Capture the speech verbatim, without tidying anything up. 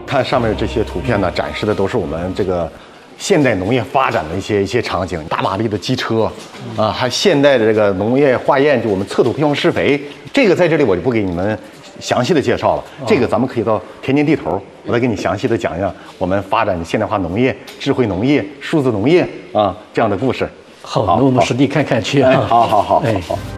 它上面这些图片呢，展示的都是我们这个现代农业发展的一些一些场景，大马力的机车，啊，还现代的这个农业化验，就我们测土、坯黄、施肥，这个在这里我就不给你们详细的介绍了，这个咱们可以到田间地头，我再给你详细的讲一讲我们发展现代化农业、智慧农业、数字农业啊这样的故事。 好，那我们实地看看去啊。 好好好， 哎。 好。